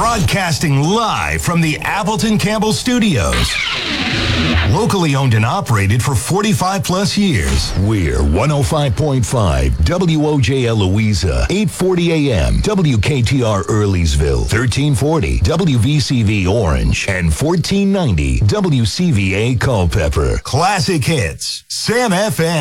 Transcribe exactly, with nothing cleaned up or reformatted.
Broadcasting live from the Appleton Campbell Studios. Locally owned and operated for forty-five plus years. We're one oh five point five W O J L Louisa, eight forty A M W K T R Earleysville, thirteen forty W V C V Orange, and fourteen ninety W C V A Culpeper. Classic hits, Sam F M.